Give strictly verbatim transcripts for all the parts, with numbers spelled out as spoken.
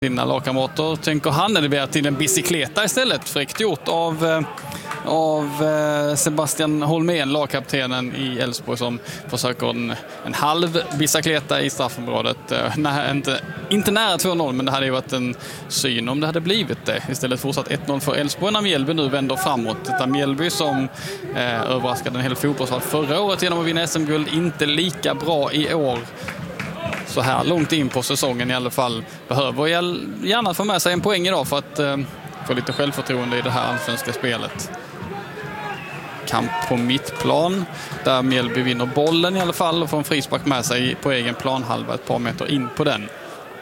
sina lagkamrater, tänker han, är det till en bicykleta istället. Fräckt gjort av, av Sebastian Holmén, lagkaptenen i Elfsborg, som försöker en, en halv bicykleta i straffområdet. Nej, inte, inte nära två noll, men det hade ju varit en syn om det hade blivit det. Istället fortsatt ett noll för Elfsborg när Mjällby nu vänder framåt. Detta Mjällby som eh, överraskade en hel fotbollsvärld förra året genom att vinna S M-guld, inte lika bra i år. Så här långt in på säsongen i alla fall. Behöver gärna få med sig en poäng idag för att eh, få lite självförtroende i det här allsvenska spelet. Kamp på mittplan där Mjällby vinner bollen i alla fall och får en frispark med sig på egen planhalva ett par meter in på den.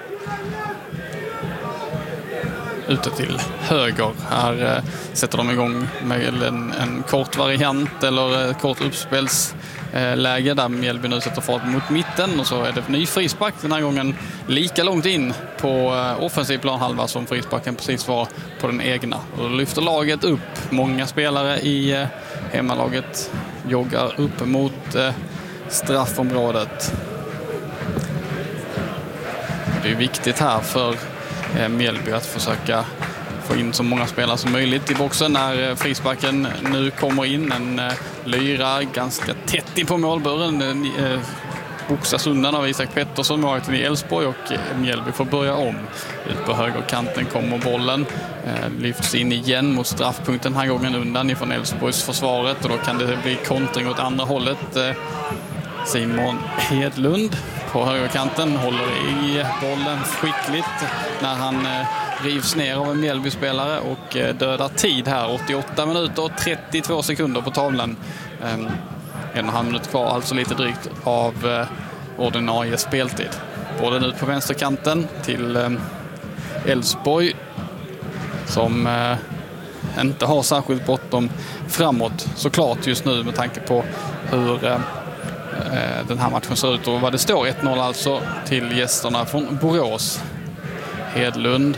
Ute till höger. Här eh, sätter de igång med en, en kort variant eller ett kort uppspelsläge där Mjällby nu sätter fart mot mitten, och så är det ny frispark den här gången lika långt in på eh, offensiv planhalva som frisparken precis var på den egna. Och då lyfter laget upp. Många spelare i eh, hemmalaget joggar upp mot eh, straffområdet. Det är viktigt här för Mjällby att försöka få in så många spelare som möjligt i boxen när frisparken nu kommer in. En lyra ganska tätt in på målburen, boxas undan av Isak Pettersson, målvakten i Elfsborg, och Mjällby får börja om. Ut på högerkanten kommer bollen, lyfts in igen mot straffpunkten, den här gången undan ifrån Elfsborgs försvaret, och då kan det bli kontring åt andra hållet. Simon Hedlund på högerkanten håller i bollen skickligt när han eh, rivs ner av en Mjällby-spelare och eh, dödar tid här. åttioåtta minuter och trettiotvå sekunder på tavlan. Eh, en och en halv minut kvar, alltså lite drygt av eh, ordinarie speltid. Bollen ut på vänsterkanten till eh, Elfsborg som eh, inte har särskilt bråttom framåt såklart just nu med tanke på hur eh, den här matchen ser ut och vad det står. ett noll alltså till gästerna från Borås. Hedlund.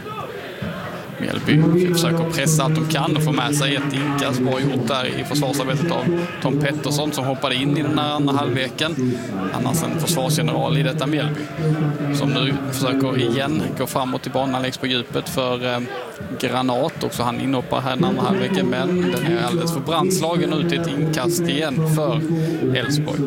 Mjällby försöker pressa allt de kan och få med sig ett inkast. Bra gjort där i försvarsarbetet av Tom Pettersson som hoppade in i den här andra halvleken. Annars en försvarsgeneral i detta Mjällby som nu försöker igen gå framåt i banan, läggs på djupet för eh, Granat. Också han inhoppar här den andra halvleken, men den är alldeles för brandslagen ut i ett inkast igen för Elfsborg.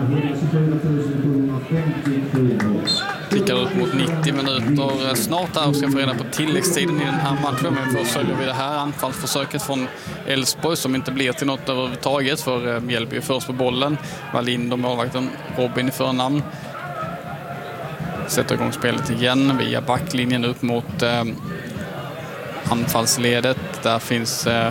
Tickar upp mot nittio minuter snart här och ska få reda på tilläggstiden i den här matchen. Men först följer vi det här anfallsförsöket från Elfsborg som inte blir till något överhuvudtaget, för Mjällby först på bollen. Wallind och målvakten Robin i förnamn sätter igång spelet igen via backlinjen upp mot eh, anfallsledet. Där finns eh,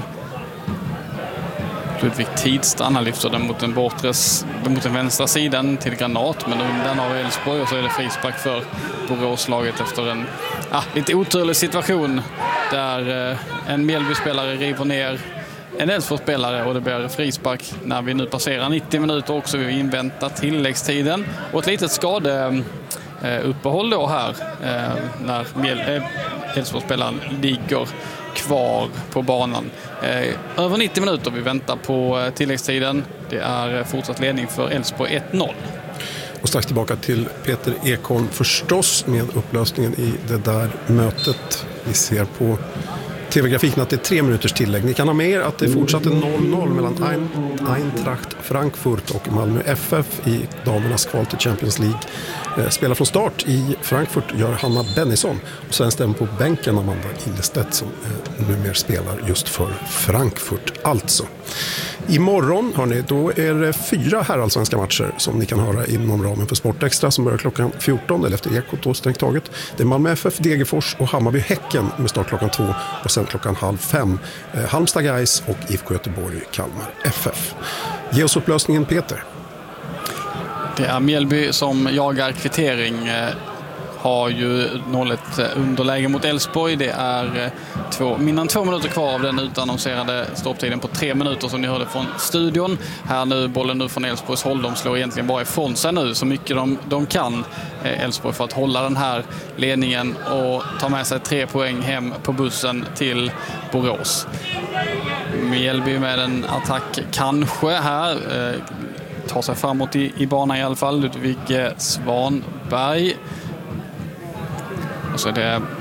Ludvig Tidstrand. Han lyfter den mot den, bortres, mot den vänstra sidan till Granat, men undan av Elfsborg, och så är det frispark för Boråslaget efter en ah, lite oturlig situation där eh, en Mjällby-spelare river ner en Elfsborg-spelare, och det blir frispark när vi nu passerar nittio minuter också. Vi inväntar tilläggstiden och ett litet skade eh, uppehåll då här eh, när Mjäl- eh, Elfsborg-spelaren ligger kvar på banan. Eh, över nittio minuter, vi väntar på eh, tilläggstiden. Det är fortsatt ledning för Elfsborg ett noll. Och strax tillbaka till Peter Ekholm förstås med upplösningen i det där mötet. Vi ser på tv-grafiken att det är tre minuters tillägg. Ni kan ha med er att det fortsatte noll noll mellan Eintracht Frankfurt och Malmö F F i damernas kval till Champions League. Spelar från start i Frankfurt gör Hanna Bennison, och sen stämmer på bänken Amanda Illestedt som eh, numera spelar just för Frankfurt alltså. Imorgon hörni, då är det fyra herrallsvenska matcher som ni kan höra inom ramen för Sportextra som börjar klockan fjorton, eller efter Ekot då strängt taget. Det är Malmö F F, Degerfors och Hammarby Häcken med start klockan två, och sen klockan halv fem eh, Halmstad Gais och I F K Göteborg Kalmar F F. Ge oss upplösningen Peter. Det är Mjällby som jagar kvittering, har ju noll ett underläge mot Elfsborg. Det är två, mindre än två minuter kvar av den utannonserade stopptiden på tre minuter som ni hörde från studion. Här nu, bollen nu från Elfsborgs håll. De slår egentligen bara ifrån sig nu så mycket de, de kan, Elfsborg, för att hålla den här ledningen och ta med sig tre poäng hem på bussen till Borås. Mjällby med en attack kanske här. Tar sig framåt i, i banan i alla fall. Ludvig Svanberg. Och så är det